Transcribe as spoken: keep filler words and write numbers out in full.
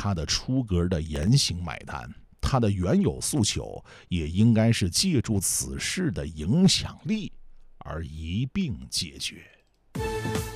他的出格的言行买单，他的原有诉求也应该是借助此事的影响力而一并解决。